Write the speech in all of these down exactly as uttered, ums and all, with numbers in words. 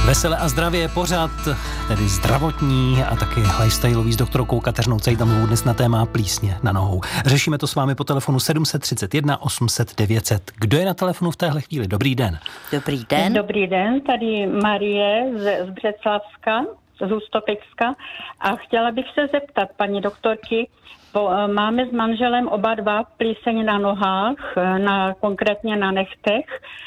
Vesele a zdravě pořád, tedy zdravotní a taky lifestyleový s doktorkou Kateřinou Cejtamovou dnes na téma plísně na nohou. Řešíme to s vámi po telefonu sedm set třicet jedna osm set devět set. Kdo je na telefonu v téhle chvíli? Dobrý den. Dobrý den. Dobrý den, tady Marie z, z Břeclavska, z Ústopicka. A chtěla bych se zeptat paní doktorky, po, máme s manželem oba dva plíseň na nohách, na, konkrétně na nechtech,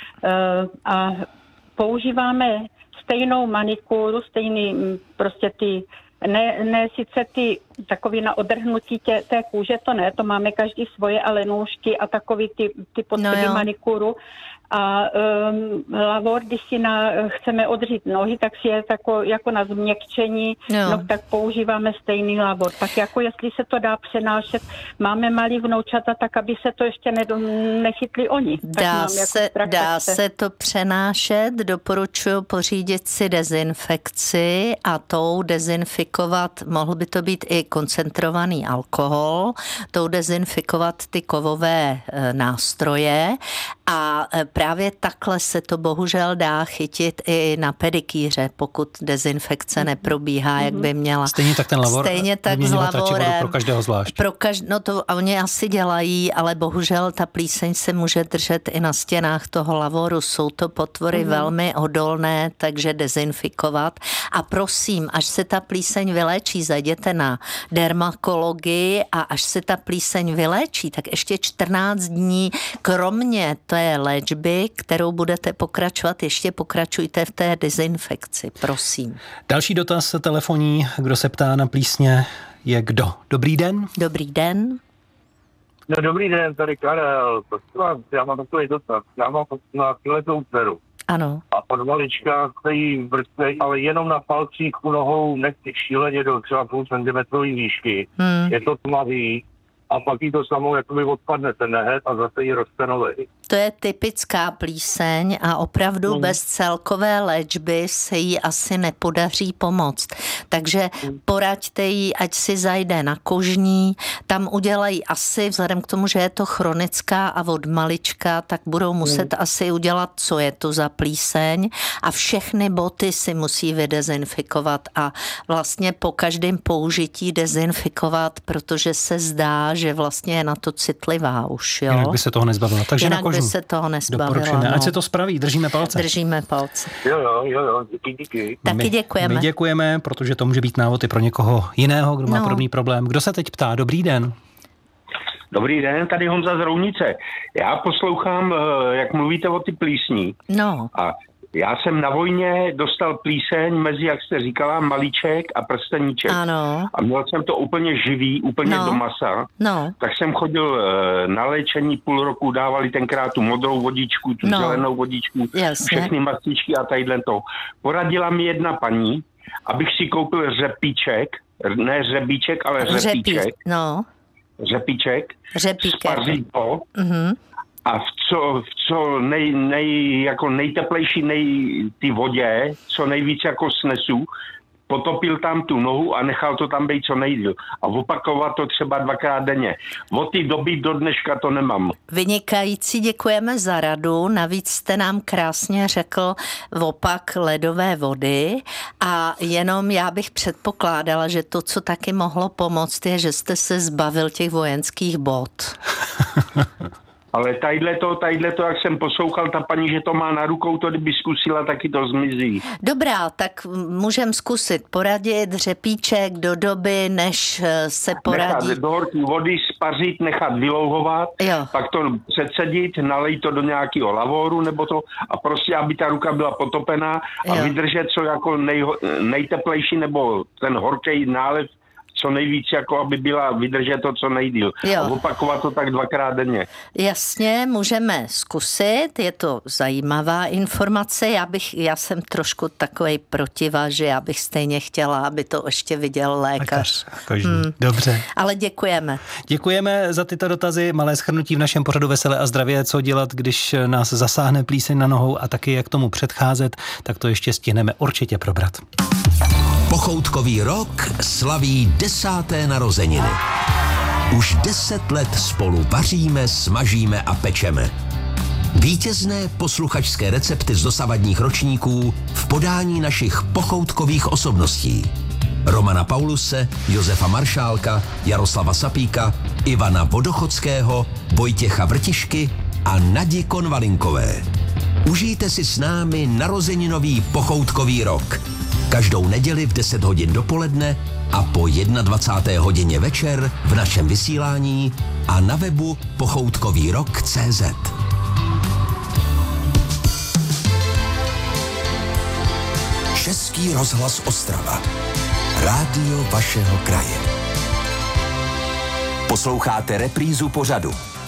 a používáme stejnou manikúru, stejný prostě ty, ne, ne sice ty takový na odrhnutí tě, té kůže, to ne, to máme každý svoje, ale nůžky a takový ty, ty potřeby no manikúru. A um, lavor, když si na, chceme odřít nohy, tak si je tako, jako na změkčení, no. no tak používáme stejný lavor. Tak jako jestli se to dá přenášet, máme malý vnoučata, tak aby se to ještě ne, nechytli oni. Dá, se, jako dá se to přenášet, doporučuji pořídit si dezinfekci a tou dezinfikovat, mohl by to být i koncentrovaný alkohol, tou dezinfikovat ty kovové e, nástroje a e, právě takhle se to bohužel dá chytit i na pedikýře, pokud dezinfekce neprobíhá, jak by měla. Stejně tak ten lavor. Stejně tak s lavorem. Pro každého zvlášť. Pro každ- no to oni asi dělají, ale bohužel ta plíseň se může držet i na stěnách toho lavoru. Jsou to potvory mm. velmi odolné, takže dezinfikovat. A prosím, až se ta plíseň vyléčí, zajděte na dermatologii a až se ta plíseň vyléčí, tak ještě čtrnáct dní, kromě té léčby, kterou budete pokračovat, ještě pokračujte v té dezinfekci, prosím. Další dotaz telefonní, kdo se ptá na plísně, je kdo? Dobrý den. Dobrý den. No dobrý den, tady Karel. Já mám takový dotaz. Já mám na letou dceru. Ano. A od malička se jí vrstej, ale jenom na palcích u nohou nechci šíleně do třeba půl centimetrový výšky. Hmm. Je to tmavý. A pak jí to samou jakoby odpadne ten nehet a zase jí roste nový. To je typická plíseň a opravdu mm. bez celkové léčby se jí asi nepodaří pomoct. Takže mm. poraďte jí, ať si zajde na kožní, tam udělají asi, vzhledem k tomu, že je to chronická a od malička, tak budou muset mm. asi udělat, co je to za plíseň a všechny boty si musí vydezinfikovat a vlastně po každém použití dezinfikovat, protože se zdá, že vlastně je na to citlivá už, jo. Jinak by se toho nezbavila. Takže Jinak na kožu. by se toho nezbavila. No. Ať no. se to spraví, držíme palce. Držíme palce. Jo, jo, jo, jo, díky, díky. Taky my, děkujeme. My děkujeme, protože to může být návod i pro někoho jiného, kdo má no. podobný problém. Kdo se teď ptá? Dobrý den. Dobrý den, tady Honza z Rounice. Já poslouchám, jak mluvíte o ty plísní. No. A já jsem na vojně dostal plíseň mezi, jak jste říkala, malíček a prsteníček. Ano. A měl jsem to úplně živý, úplně no. do masa. No. Tak jsem chodil na léčení půl roku, dávali tenkrát tu modrou vodičku, tu no. zelenou vodičku, Jasně. všechny mastičky a tadyhle to. Poradila mi jedna paní, abych si koupil řepíček, ne řebíček, ale řepíček. Řepí, no. Řepíček. Řepíček. Spařit to. Mhm. A v co, v co nej, nej, jako nejteplejší nej, ty vodě, co nejvíc jako snesu, potopil tam tu nohu a nechal to tam být co nejdýl. A opakovat to třeba dvakrát denně. Od té doby do dneška to nemám. Vynikající, děkujeme za radu. Navíc jste nám krásně řekl opak ledové vody a jenom já bych předpokládala, že to, co taky mohlo pomoct, je, že jste se zbavil těch vojenských bot. Ale tadyhle to, tadyhle to, jak jsem poslouchal, ta paní, že to má na rukou, to kdyby zkusila, taky to zmizí. Dobrá, tak můžem zkusit poradit řepíček do doby, než se poradí. Nechat do horké vody spařit, nechat vylouhovat, jo. pak to předsedit, nalej to do nějakého lavoru, nebo to, a prostě, aby ta ruka byla potopená a jo. vydržet co jako nej, nejteplejší, nebo ten horký nálev, co nejvíc, jako aby byla vydržet to co nejdýl. Jo. A opakovat to tak dvakrát denně. Jasně, můžeme zkusit, je to zajímavá informace. Já bych, já jsem trošku takovej protiva, že já bych stejně chtěla, aby to ještě viděl lékař. lékař hmm. Dobře. Ale děkujeme. Děkujeme za tyto dotazy, malé shrnutí v našem pořadu Veselé a zdravě, co dělat, když nás zasáhne plíseň na nohou a taky jak tomu předcházet, tak to ještě stihneme určitě probrat. Pochoutkový rok slaví desáté narozeniny. Už deset let spolu vaříme, smažíme a pečeme. Vítězné posluchačské recepty z dosavadních ročníků v podání našich pochoutkových osobností. Romana Pauluse, Josefa Maršálka, Jaroslava Sapíka, Ivana Vodochodského, Vojtěcha Vrtišky a Nadi Konvalinkové. Užijte si s námi narozeninový pochoutkový rok. Každou neděli v deset hodin dopoledne a po dvacáté jedné hodině večer v našem vysílání a na webu pochoutkový rok tečka cé zet. Český rozhlas Ostrava. Rádio vašeho kraje. Posloucháte reprízu pořadu